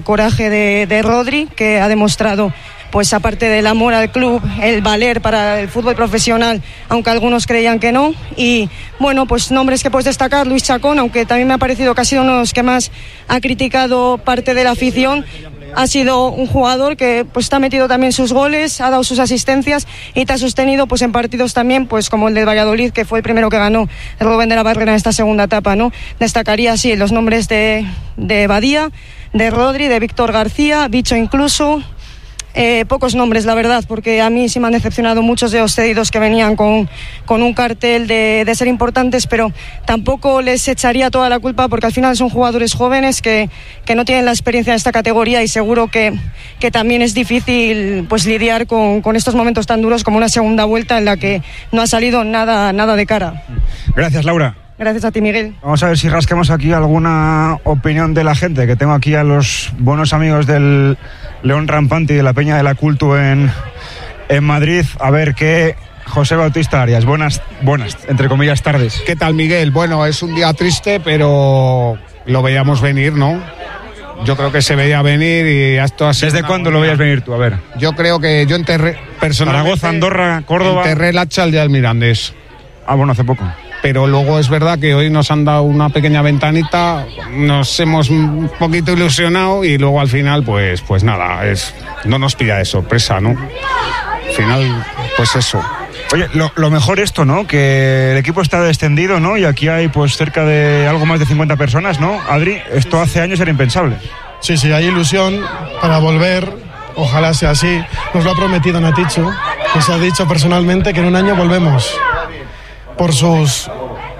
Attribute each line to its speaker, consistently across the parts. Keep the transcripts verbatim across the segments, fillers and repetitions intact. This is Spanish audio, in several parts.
Speaker 1: Coraje de, de Rodri, que ha demostrado, pues aparte del amor al club, el valer para el fútbol profesional, aunque algunos creían que no. Y bueno, pues nombres que puedes destacar: Luis Chacón, aunque también me ha parecido que ha sido uno de los que más ha criticado parte de la afición. Ha sido un jugador que pues te ha metido también sus goles, ha dado sus asistencias y te ha sostenido pues en partidos también, pues como el del Valladolid, que fue el primero que ganó el Rubén de la Barrera en esta segunda etapa, ¿no? Destacaría así los nombres de, de Badía, de Rodri, de Víctor García, Bicho incluso. Eh, pocos nombres, la verdad, porque a mí sí me han decepcionado muchos de los cedidos que venían con, con un cartel de, de ser importantes, pero tampoco les echaría toda la culpa, porque al final son jugadores jóvenes que, que no tienen la experiencia en esta categoría, y seguro que, que también es difícil pues lidiar con, con estos momentos tan duros como una segunda vuelta en la que no ha salido nada, nada de cara.
Speaker 2: Gracias, Laura.
Speaker 1: Gracias a ti, Miguel.
Speaker 2: Vamos a ver si rascamos aquí alguna opinión de la gente, que tengo aquí a los buenos amigos del León Rampante y de la Peña de la Cultu en, en Madrid. A ver qué... José Bautista Arias, buenas, buenas, entre comillas, tardes.
Speaker 3: ¿Qué tal, Miguel? Bueno, es un día triste, pero lo veíamos venir, ¿no? Yo creo que se veía venir y esto ha sido...
Speaker 2: ¿Desde cuándo lo veías venir tú? A ver.
Speaker 3: Yo creo que yo enterré, personalmente...
Speaker 2: Zaragoza, Andorra, Córdoba...
Speaker 3: Enterré el hacha al día del Mirandés.
Speaker 2: Ah, bueno, hace poco.
Speaker 3: Pero luego es verdad que hoy nos han dado una pequeña ventanita, nos hemos un poquito ilusionado y luego al final, pues, pues nada, es, no nos pilla de sorpresa, ¿no? Al final, pues eso.
Speaker 2: Oye, lo, lo mejor esto, ¿no? Que el equipo está descendido, ¿no? Y aquí hay pues cerca de algo más de cincuenta personas, ¿no? Adri, esto hace años era impensable.
Speaker 4: Sí, sí, hay ilusión para volver, ojalá sea así. Nos lo ha prometido Natichu, nos ha dicho personalmente que en un año volvemos. Por sus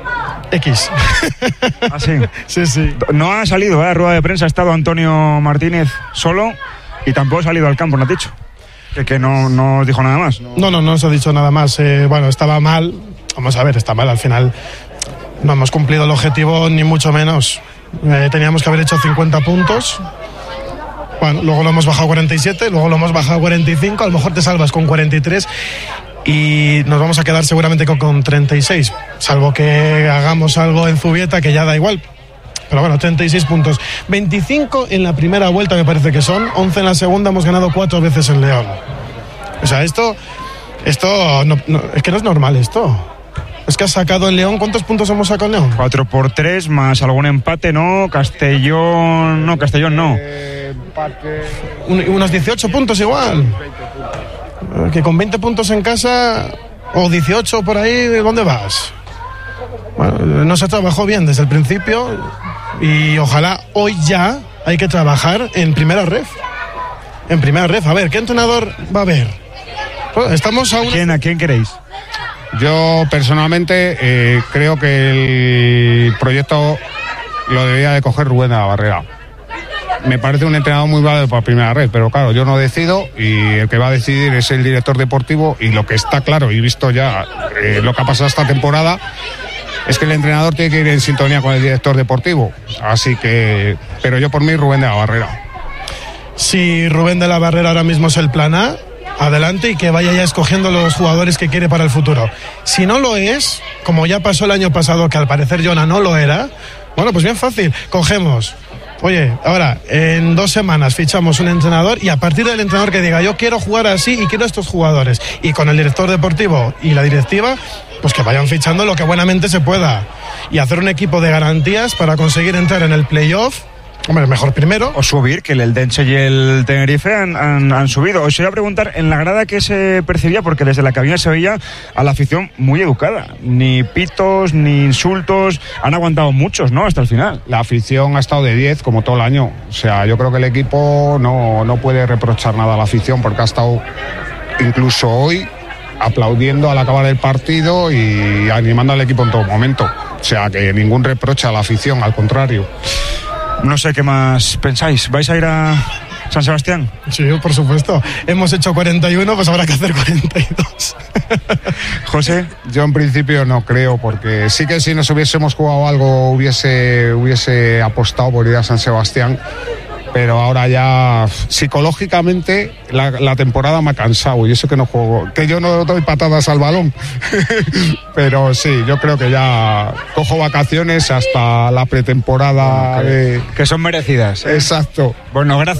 Speaker 4: X.
Speaker 2: ¿Ah, sí?
Speaker 4: Sí, sí.
Speaker 2: No ha salido, ¿eh? A rueda de prensa ha estado Antonio Martínez solo y tampoco ha salido al campo, ¿no has dicho? Que, que no, no os dijo nada más.
Speaker 4: No, no, no, no os ha dicho nada más. Eh, bueno, estaba mal. Vamos a ver, está mal. Al final no hemos cumplido el objetivo, ni mucho menos. Eh, teníamos que haber hecho cincuenta puntos. Bueno, luego lo hemos bajado a cuarenta y siete, luego lo hemos bajado a cuarenta y cinco. A lo mejor te salvas con cuarenta y tres. Y nos vamos a quedar seguramente con, con treinta y seis, salvo que hagamos algo en Zubieta, que ya da igual. Pero bueno, treinta y seis puntos. veinticinco en la primera vuelta me parece que son, once en la segunda, hemos ganado cuatro veces en León. O sea, esto, esto no, no, es que no es normal esto. Es que has sacado en León, ¿cuántos puntos hemos sacado en León?
Speaker 2: Cuatro por tres, más algún empate, ¿no? Castellón, no, Castellón no.
Speaker 3: Eh, empate...
Speaker 4: Un, unos dieciocho puntos igual. Que con veinte puntos en casa, o dieciocho por ahí, ¿de dónde vas? Bueno, no se trabajó bien desde el principio y ojalá hoy ya hay que trabajar en primera ref. En primera ref, a ver, ¿qué entrenador va a haber? Estamos a una...
Speaker 2: ¿Quién, ¿A quién queréis?
Speaker 3: Yo personalmente eh, creo que el proyecto lo debería de coger Rubén de la Barrera. Me parece un entrenador muy válido para primera red, pero claro, yo no decido y el que va a decidir es el director deportivo, y lo que está claro y visto ya eh, lo que ha pasado esta temporada es que el entrenador tiene que ir en sintonía con el director deportivo. Así que, pero yo por mí Rubén de la Barrera.
Speaker 4: Si Rubén de la Barrera ahora mismo es el plan A, adelante, y que vaya ya escogiendo los jugadores que quiere para el futuro. Si no lo es, como ya pasó el año pasado, que al parecer Jona no lo era, bueno, pues bien fácil, cogemos... Oye, ahora, en dos semanas fichamos un entrenador y a partir del entrenador que diga yo quiero jugar así y quiero estos jugadores, y con el director deportivo y la directiva, pues que vayan fichando lo que buenamente se pueda y hacer un equipo de garantías para conseguir entrar en el playoff. Hombre, mejor primero.
Speaker 2: O subir, que el Eldense y el Tenerife han, han, han subido. Os iba a preguntar, en la grada, ¿qué se percibía? Porque desde la cabina se veía a la afición muy educada. Ni pitos, ni insultos. Han aguantado muchos, ¿no? Hasta el final.
Speaker 3: La afición ha estado de diez, como todo el año. O sea, yo creo que el equipo no, no puede reprochar nada a la afición, porque ha estado incluso hoy aplaudiendo al acabar el partido y animando al equipo en todo momento. O sea, que ningún reproche a la afición, al contrario.
Speaker 2: No sé qué más pensáis. ¿Vais a ir a San Sebastián?
Speaker 4: Sí, por supuesto. Hemos hecho cuarenta y uno, pues habrá que hacer cuarenta y dos.
Speaker 2: José.
Speaker 3: Yo en principio no creo, porque sí que si nos hubiésemos jugado algo hubiese, hubiese apostado por ir a San Sebastián, pero ahora ya psicológicamente la, la temporada me ha cansado y eso que no juego, que yo no doy patadas al balón. Pero sí, yo creo que ya cojo vacaciones hasta la pretemporada.
Speaker 2: Bueno, que,
Speaker 3: de...
Speaker 2: que son merecidas.
Speaker 3: Exacto.
Speaker 2: Bueno, gracias.